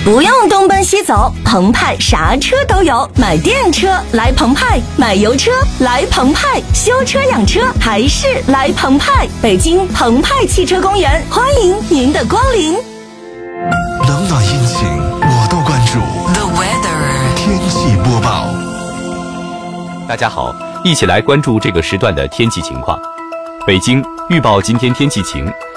不用东奔西走，澎湃啥车都有。买电车来澎湃，买油车来澎湃，修车养车还是来澎湃。北京澎湃汽车公园，欢迎您的光临。 冷暖阴晴我都关注。 The weather 天气播报。 大家好，一起来关注这个时段的天气情况。北京预报今天天气晴，